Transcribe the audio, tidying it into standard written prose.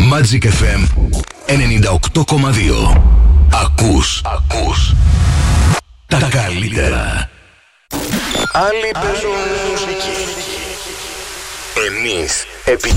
Magic FM 98,2. Ακούς τα καλύτερα. Άλλοι παίζουν μουσική. Εμείς